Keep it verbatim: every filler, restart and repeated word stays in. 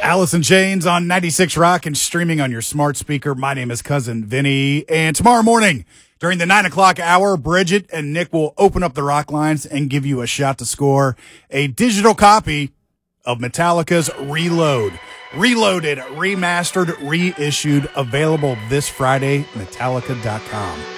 Alice in Chains on ninety-six Rock and streaming on your smart speaker. My name is Cousin Vinny. And tomorrow morning, during the nine o'clock hour, Bridget and Nick will open up the rock lines and give you a shot to score a digital copy of Metallica's Reload. Reloaded, remastered, reissued, available this Friday, Metallica dot com.